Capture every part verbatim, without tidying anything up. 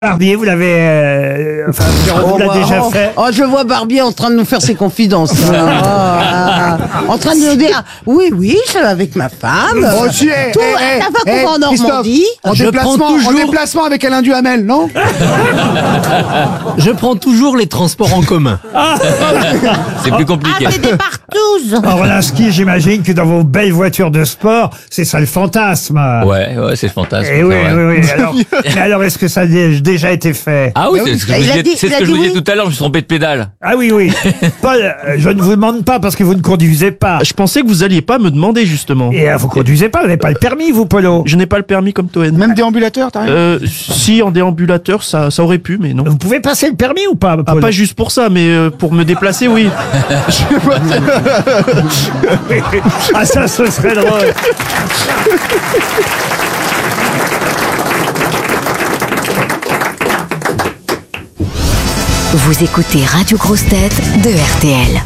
Barbier, vous l'avez, euh, enfin, on Oh, l'a bah, déjà oh, fait. oh, je vois Barbier en train de nous faire ses confidences. Oh, ah, en train de nous dire, oui, oui, je suis avec ma femme. Bon, si, eh, Tout, eh, la fois eh, qu'on va en Christophe, Normandie. En Je déplacement, prends toujours- en déplacement avec Alain Duhamel, non Je prends toujours les transports en commun. C'est plus compliqué. Ah, c'est des partous. Orlinski, j'imagine que dans vos belles voitures de sport, c'est ça le fantasme. Ouais, ouais, c'est fantasme. Et c'est oui, vrai. oui, oui. Alors, mais alors, est-ce que ça a dé- déjà été fait? Ah oui, c'est ce que je Il vous a disais, dit- c'est il ce a que je dit vous disais oui. tout à l'heure, je me suis trompé de pédale. Ah oui, oui. Paul, euh, je ne vous demande pas parce que vous ne conduisez pas. Je pensais que vous alliez pas me demander justement. Et euh, vous conduisez pas, vous n'avez pas le permis, vous, Polo. Je n'ai pas le permis comme Toen. Même déambulateur, t'as rien Euh, si en déambulateur, ça, ça aurait pu, mais non. Vous pouvez passer le permis ou pas, Ah, Polo? pas juste pour ça, mais euh, pour me déplacer, oui. Ah, ça, ce serait drôle. Vous écoutez Radio Grosse Tête de R T L.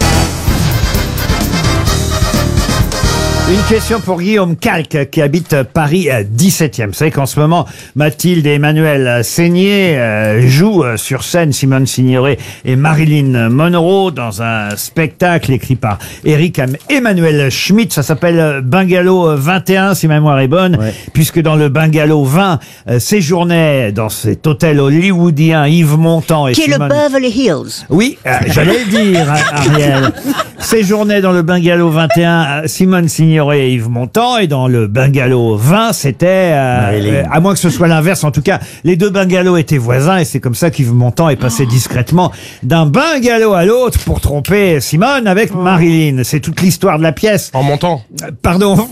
Une question pour Guillaume Calque qui habite Paris dix-septième. Vous savez qu'en ce moment, Mathilde et Emmanuel Seigné euh, jouent euh, sur scène Simone Signoret et Marilyn Monroe dans un spectacle écrit par Eric Emmanuel Schmitt. Ça s'appelle Bungalow vingt et un, si ma mémoire est bonne, puisque dans le Bungalow vingt euh, séjournaient dans cet hôtel hollywoodien Yves Montand et Qui est le Simone... Beverly Hills. Oui, euh, j'allais le dire, hein, Ariel. Séjournaient dans le Bungalow vingt et un, euh, Simone Signoret et Yves Montand, et dans le Bungalow vingt, c'était, euh, euh, à moins que ce soit l'inverse, en tout cas, les deux bungalows étaient voisins, et c'est comme ça qu'Yves Montand est passé discrètement d'un bungalow à l'autre pour tromper Simone avec Marilyn. C'est toute l'histoire de la pièce. En montant. Euh, Pardon.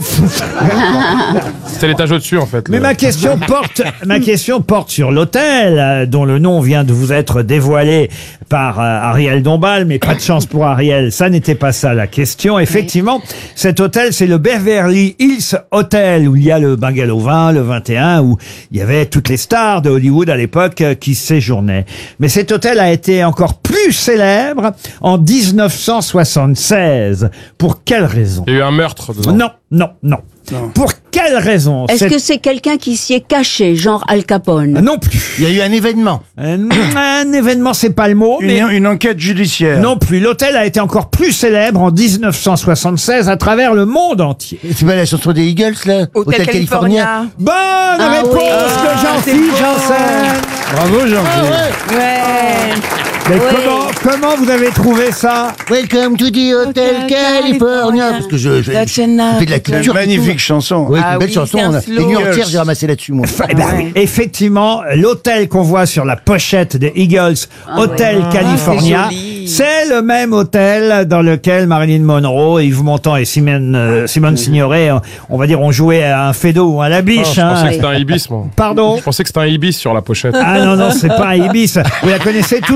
C'était l'étage au-dessus, en fait. Mais le- ma question porte, ma question porte sur l'hôtel, euh, dont le nom vient de vous être dévoilé par euh, Ariel Dombal, mais pas de chance pour Ariel, ça n'était pas ça la question. Effectivement, cet hôtel, c'est le Beverly Hills Hotel, où il y a le Bungalow vingt, le vingt et un, où il y avait toutes les stars de Hollywood à l'époque euh, qui séjournaient. Mais cet hôtel a été encore plus célèbre en dix-neuf cent soixante-seize. Pour quelle raison? Il y a eu un meurtre dedans. Non, non, non. Pour quelle raison? Est-ce cette- que c'est quelqu'un qui s'y est caché, genre Al Capone? Non plus. Il y a eu un événement. Un, un événement, c'est pas le mot, mais Une, enquête judiciaire. non plus. L'hôtel a été encore plus célèbre en dix-neuf cent soixante-seize à travers le monde entier. C'est pas la chanson des Eagles, là Hôtel California. Bonne Ah réponse oui. de Ah, Jean-Philippe Janssen. Bravo, Jean. Ouais. Mais Oui. comment, comment vous avez trouvé ça? Welcome to the Hotel California. Parce que je, je, je That's fais enough. de la culture. Magnifique chanson. Oui, c'est Ah une belle oui, chanson. c'est un On a- slow. Les nuits entières, j'ai ramassé là-dessus, moi. Eh ben, oui, effectivement, l'hôtel qu'on voit sur la pochette des Eagles, Hôtel California, c'est joli. c'est le même hôtel dans lequel Marilyn Monroe, Yves Montand et Simone, euh, Simone Signoret, euh, on va dire, ont joué à un fédo ou à la Ah, biche. je hein. pensais que c'était un ibis, moi. Pardon? Je pensais que c'était un ibis sur la pochette. Ah non, non, c'est pas un ibis. Vous la connaissez tous?